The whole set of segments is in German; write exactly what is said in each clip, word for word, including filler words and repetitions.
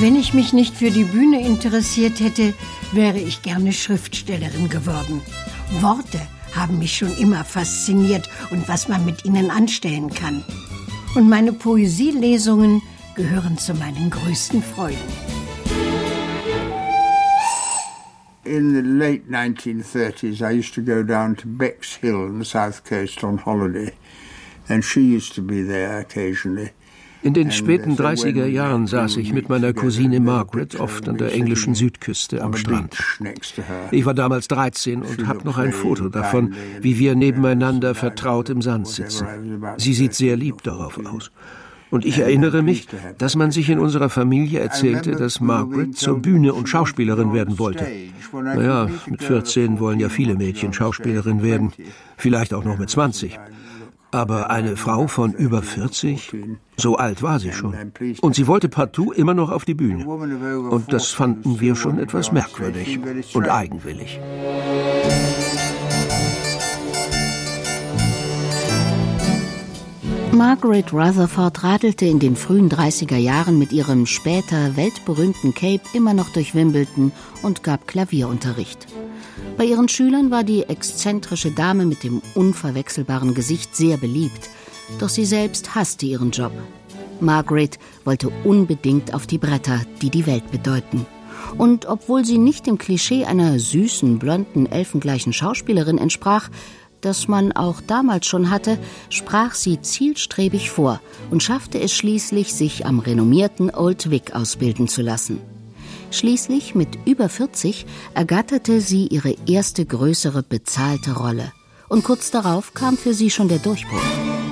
Wenn ich mich nicht für die Bühne interessiert hätte, wäre ich gerne Schriftstellerin geworden. Worte haben mich schon immer fasziniert und was man mit ihnen anstellen kann. Und meine Poesielesungen gehören zu meinen größten Freuden. In the late nineteen thirties, I used to go down to Bexhill on the south coast on holiday, and she used to be there occasionally. In den späten dreißiger Jahren saß ich mit meiner Cousine Margaret oft an der englischen Südküste am Strand. Ich war damals dreizehn und habe noch ein Foto davon, wie wir nebeneinander vertraut im Sand sitzen. Sie sieht sehr lieb darauf aus. Und ich erinnere mich, dass man sich in unserer Familie erzählte, dass Margaret zur Bühne und Schauspielerin werden wollte. Naja, mit vierzehn wollen ja viele Mädchen Schauspielerin werden, vielleicht auch noch mit zwanzig. Aber eine Frau von über vierzig, so alt war sie schon. Und sie wollte partout immer noch auf die Bühne. Und das fanden wir schon etwas merkwürdig und eigenwillig. Margaret Rutherford radelte in den frühen dreißiger Jahren mit ihrem später weltberühmten Cape immer noch durch Wimbledon und gab Klavierunterricht. Bei ihren Schülern war die exzentrische Dame mit dem unverwechselbaren Gesicht sehr beliebt, doch sie selbst hasste ihren Job. Margaret wollte unbedingt auf die Bretter, die die Welt bedeuten. Und obwohl sie nicht dem Klischee einer süßen, blonden, elfengleichen Schauspielerin entsprach, das man auch damals schon hatte, sprach sie zielstrebig vor und schaffte es schließlich, sich am renommierten Old Vic ausbilden zu lassen. Schließlich, mit über vierzig, ergatterte sie ihre erste größere bezahlte Rolle. Und kurz darauf kam für sie schon der Durchbruch.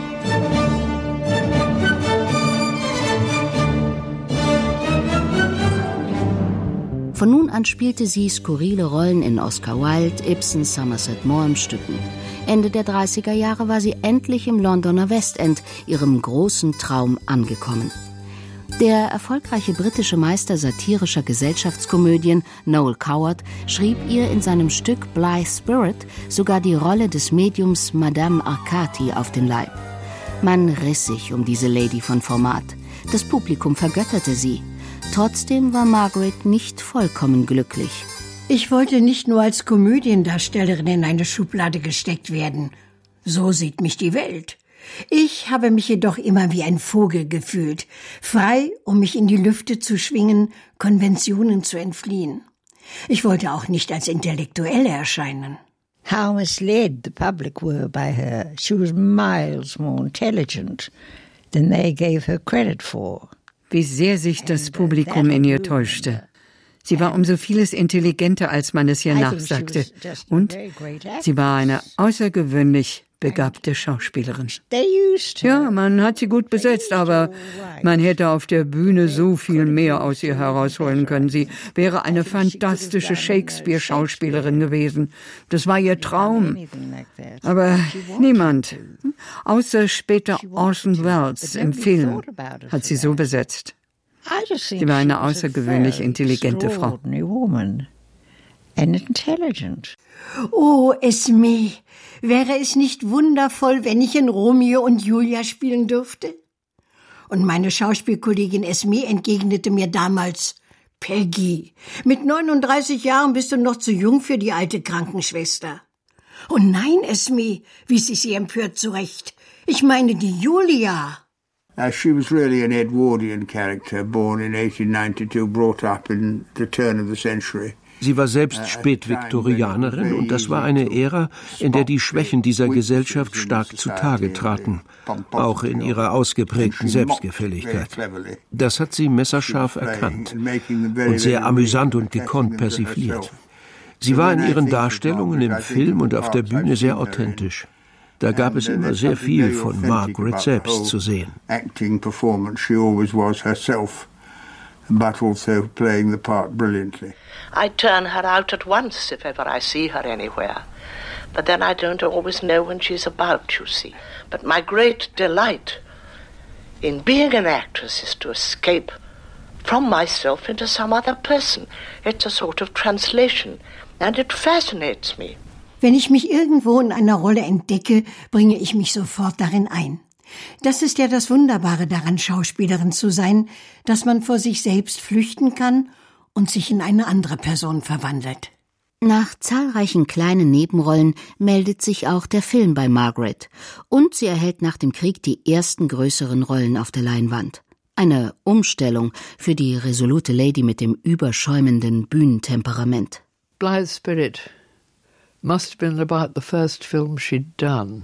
Von nun an spielte sie skurrile Rollen in Oscar Wilde, Ibsen, Somerset Maugham Stücken. Ende der dreißiger Jahre war sie endlich im Londoner West End, ihrem großen Traum, angekommen. Der erfolgreiche britische Meister satirischer Gesellschaftskomödien Noel Coward schrieb ihr in seinem Stück Blithe Spirit sogar die Rolle des Mediums Madame Arcati auf den Leib. Man riss sich um diese Lady von Format. Das Publikum vergötterte sie. Trotzdem war Margaret nicht vollkommen glücklich. Ich wollte nicht nur als Komödiendarstellerin in eine Schublade gesteckt werden. So sieht mich die Welt. Ich habe mich jedoch immer wie ein Vogel gefühlt, frei, um mich in die Lüfte zu schwingen, Konventionen zu entfliehen. Ich wollte auch nicht als Intellektuelle erscheinen. How misled the public were by her. She was miles more intelligent than they gave her credit for. Wie sehr sich das Publikum in ihr täuschte. Sie war um so vieles intelligenter, als man es ihr nachsagte. Und sie war eine außergewöhnlich begabte Schauspielerin. Ja, man hat sie gut besetzt, aber man hätte auf der Bühne so viel mehr aus ihr herausholen können. Sie wäre eine fantastische Shakespeare-Schauspielerin gewesen. Das war ihr Traum. Aber niemand, außer später Orson Welles im Film, hat sie so besetzt. Sie war eine außergewöhnlich intelligente Frau. Oh, Esme, wäre es nicht wundervoll, wenn ich in Romeo und Julia spielen dürfte? Und meine Schauspielkollegin Esme entgegnete mir damals: Peggy, mit neununddreißig Jahren bist du noch zu jung für die alte Krankenschwester. Oh nein, Esme, wies ich sie empört zurecht. Ich meine die Julia. Uh, she was really an Edwardian character, born in eighteen ninety-two, brought up in the turn of the century. Sie war selbst Spätviktorianerin und das war eine Ära, in der die Schwächen dieser Gesellschaft stark zutage traten, auch in ihrer ausgeprägten Selbstgefälligkeit. Das hat sie messerscharf erkannt und sehr amüsant und gekonnt persifliert. Sie war in ihren Darstellungen im Film und auf der Bühne sehr authentisch. Da gab es immer sehr viel von Margaret selbst zu sehen. Acting performance, she always was herself, but also playing the part brilliantly. I turn her out at once if ever I see her anywhere. But then I don't always know when she's about, you see. But my great delight in being an actress is to escape from myself into some other person. It's a sort of translation, and it fascinates me. Wenn ich mich irgendwo in einer Rolle entdecke, bringe ich mich sofort darin ein. Das ist ja das Wunderbare daran, Schauspielerin zu sein, dass man vor sich selbst flüchten kann und sich in eine andere Person verwandelt. Nach zahlreichen kleinen Nebenrollen meldet sich auch der Film bei Margaret. Und sie erhält nach dem Krieg die ersten größeren Rollen auf der Leinwand. Eine Umstellung für die resolute Lady mit dem überschäumenden Bühnentemperament. Blythe Spirit must have been about the first film she'd done.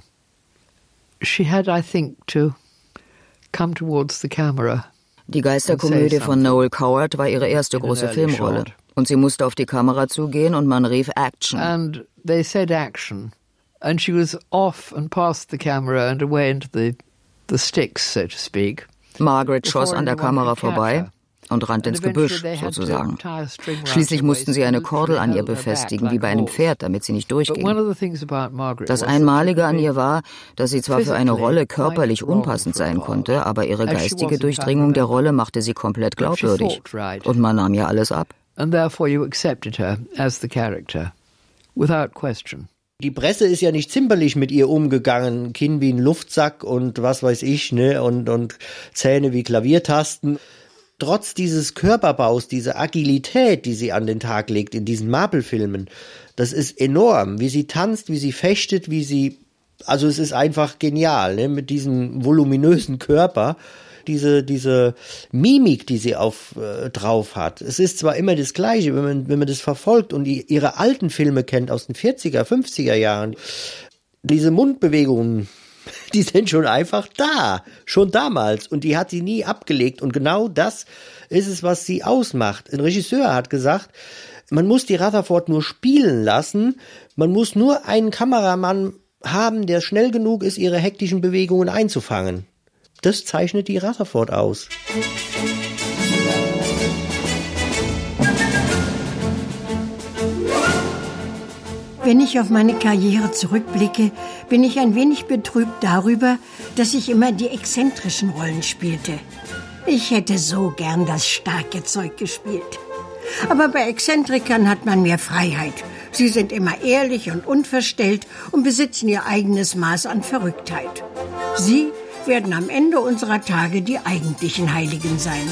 She had, I think, to come towards the camera. Die Geisterkomödie von Noel Coward war ihre erste große Filmrolle. Und sie musste auf die Kamera zugehen und man rief Action. And they said action. And she was off and past the camera and away into the, the sticks, so to speak. Margaret schoss an der Kamera vorbei und rannte ins Gebüsch, sozusagen. Schließlich mussten sie eine Kordel an ihr befestigen, wie bei einem Pferd, damit sie nicht durchging. Das Einmalige an ihr war, dass sie zwar für eine Rolle körperlich unpassend sein konnte, aber ihre geistige Durchdringung der Rolle machte sie komplett glaubwürdig. Und man nahm ihr alles ab. And therefore you accepted her as the character, without question. Die Presse ist ja nicht zimperlich mit ihr umgegangen, Kinn wie ein Luftsack und was weiß ich, ne, und, und Zähne wie Klaviertasten. Trotz dieses Körperbaus, diese Agilität, die sie an den Tag legt in diesen Marple-Filmen, das ist enorm, wie sie tanzt, wie sie fechtet, wie sie, also es ist einfach genial, ne, mit diesem voluminösen Körper. Diese, diese Mimik, die sie auf, äh, drauf hat. Es ist zwar immer das Gleiche, wenn man, wenn man das verfolgt und die, ihre alten Filme kennt aus den vierziger, fünfziger Jahren. Diese Mundbewegungen, die sind schon einfach da. Schon damals. Und die hat sie nie abgelegt. Und genau das ist es, was sie ausmacht. Ein Regisseur hat gesagt, man muss die Rutherford nur spielen lassen. Man muss nur einen Kameramann haben, der schnell genug ist, ihre hektischen Bewegungen einzufangen. Das zeichnet die Rutherford aus. Wenn ich auf meine Karriere zurückblicke, bin ich ein wenig betrübt darüber, dass ich immer die exzentrischen Rollen spielte. Ich hätte so gern das starke Zeug gespielt. Aber bei Exzentrikern hat man mehr Freiheit. Sie sind immer ehrlich und unverstellt und besitzen ihr eigenes Maß an Verrücktheit. Sie werden am Ende unserer Tage die eigentlichen Heiligen sein.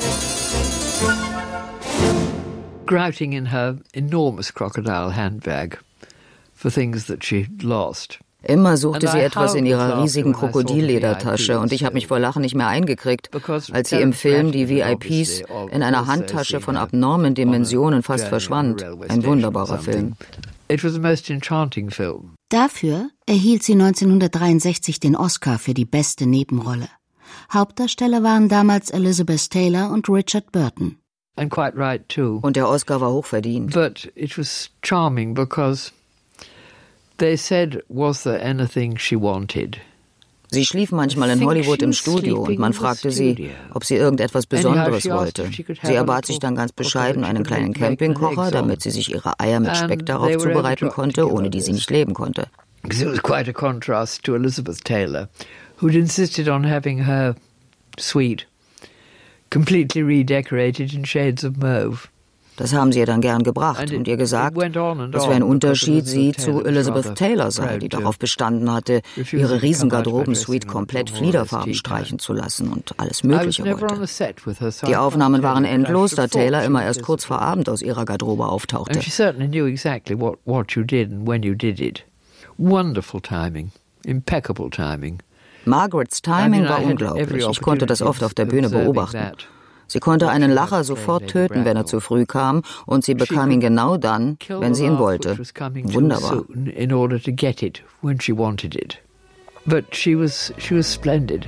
Grouting in her enormous crocodile handbag for things that she'd lost. Immer suchte sie etwas in ihrer riesigen Krokodilledertasche und ich habe mich vor Lachen nicht mehr eingekriegt, als sie im Film die V I Ps in einer Handtasche von abnormen Dimensionen fast verschwand. Ein wunderbarer Film. It was the most enchanting film. Dafür erhielt sie neunzehnhundertdreiundsechzig den Oscar für die beste Nebenrolle. Hauptdarsteller waren damals Elizabeth Taylor und Richard Burton. And quite right too. Und der Oscar war hochverdient. But it was charming because they said, was there anything she wanted? Sie schlief manchmal in Hollywood im Studio und man fragte sie, ob sie irgendetwas Besonderes wollte. Sie erbat sich dann ganz bescheiden einen kleinen Campingkocher, damit sie sich ihre Eier mit Speck darauf zubereiten konnte, ohne die sie nicht leben konnte. Because it was quite a contrast to Elizabeth Taylor, who'd insisted on having her suite completely redecorated in shades of mauve. Das haben sie ihr dann gern gebracht und ihr gesagt, dass für ein Unterschied sie zu Elizabeth Taylor sei, die darauf bestanden hatte, ihre Riesengarderobensuite komplett fliederfarben streichen zu lassen und alles Mögliche wollte. Die Aufnahmen waren endlos, da Taylor immer erst kurz vor Abend aus ihrer Garderobe auftauchte. Wonderful timing, impeccable timing. Margarets Timing war unglaublich. Ich konnte das oft auf der Bühne beobachten. Sie konnte einen Lacher sofort töten, wenn er zu früh kam, und sie bekam ihn genau dann, wenn sie ihn wollte. Wunderbar. In order to get it when she wanted it. But she was she was splendid.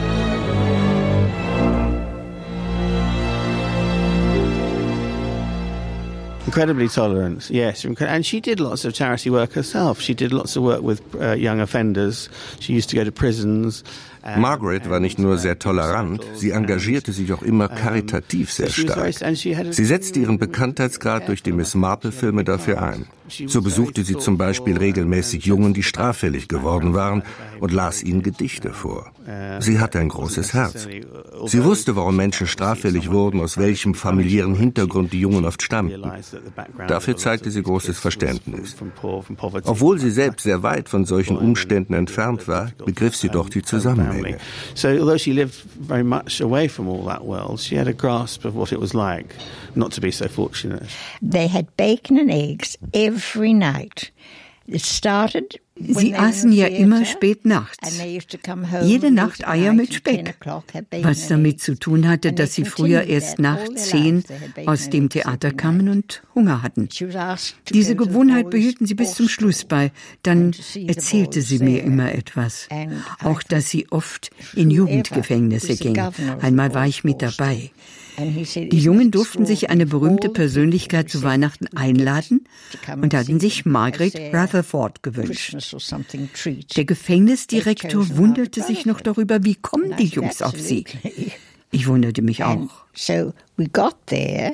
Incredibly tolerant, yes. And she did lots of charity work herself. She did lots of work with uh, young offenders. She used to go to prisons. Margaret war nicht nur sehr tolerant, sie engagierte sich auch immer karitativ sehr stark. Sie setzte ihren Bekanntheitsgrad durch die Miss Marple-Filme dafür ein. So besuchte sie zum Beispiel regelmäßig Jungen, die straffällig geworden waren, und las ihnen Gedichte vor. Sie hatte ein großes Herz. Sie wusste, warum Menschen straffällig wurden, aus welchem familiären Hintergrund die Jungen oft stammten. Dafür zeigte sie großes Verständnis. Obwohl sie selbst sehr weit von solchen Umständen entfernt war, begriff sie doch die Zusammenhänge. family. So although she lived very much away from all that world, she had a grasp of what it was like not to be so fortunate. They had bacon and eggs every night. It started. Sie aßen ja immer spät nachts. Jede Nacht Eier mit Speck. Was damit zu tun hatte, dass sie früher erst nach zehn aus dem Theater kamen und Hunger hatten. Diese Gewohnheit behielten sie bis zum Schluss bei. Dann erzählte sie mir immer etwas. Auch, dass sie oft in Jugendgefängnisse ging. Einmal war ich mit dabei. Die Jungen durften sich eine berühmte Persönlichkeit zu Weihnachten einladen und hatten sich Margaret Rutherford gewünscht. Der Gefängnisdirektor wunderte sich noch darüber, wie kommen die Jungs auf sie. Ich wunderte mich auch. So we got there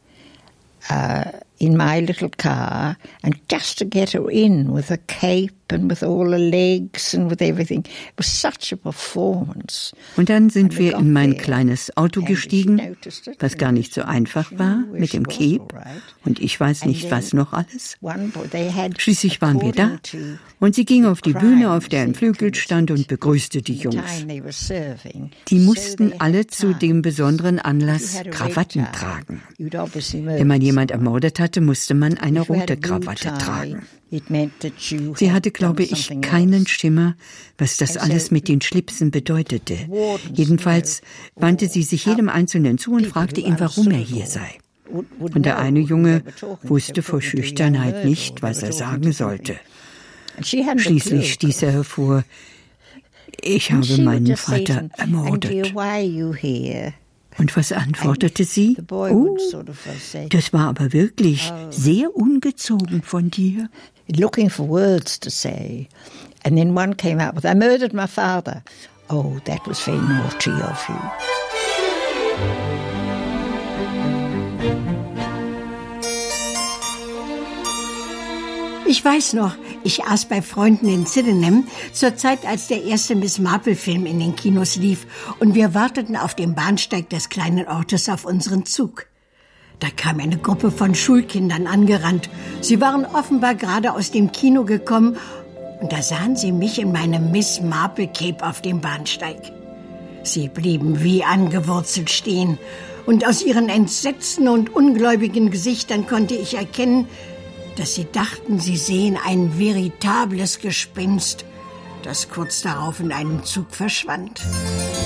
uh, in my little car, and just to get her in with a cape and with all the legs and with everything, it was such a performance. Und dann sind wir in mein kleines Auto gestiegen, was gar nicht so einfach war, mit dem Cape und ich weiß nicht, was noch alles. Schließlich waren wir da und sie ging auf die Bühne, auf der ein Flügel stand und begrüßte die Jungs. Die mussten alle zu dem besonderen Anlass Krawatten tragen. Wenn man jemand ermordet hatte, musste man eine rote Krawatte tragen. Sie hatte, glaube ich, keinen Schimmer, was das alles mit den Schlipsen bedeutete. Jedenfalls wandte sie sich jedem Einzelnen zu und fragte ihn, warum er hier sei. Und der eine Junge wusste vor Schüchternheit nicht, was er sagen sollte. Schließlich stieß er hervor, ich habe meinen Vater ermordet. Und was antwortete sie? Oh, das war aber wirklich sehr ungezogen von dir. Looking for words to say. And then one came out with, I murdered my father. Oh, that was very naughty of you. Ich weiß noch, ich aß bei Freunden in Sydenham, zur Zeit, als der erste Miss Marple-Film in den Kinos lief, und wir warteten auf dem Bahnsteig des kleinen Ortes auf unseren Zug. Da kam eine Gruppe von Schulkindern angerannt. Sie waren offenbar gerade aus dem Kino gekommen, und da sahen sie mich in meinem Miss Marple-Cape auf dem Bahnsteig. Sie blieben wie angewurzelt stehen, und aus ihren entsetzten und ungläubigen Gesichtern konnte ich erkennen, dass sie dachten, sie sehen ein veritables Gespenst, das kurz darauf in einem Zug verschwand.